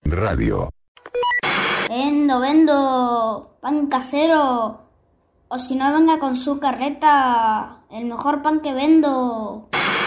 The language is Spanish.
Radio. Vendo pan casero. O si no, venga con su carreta. El mejor pan que vendo.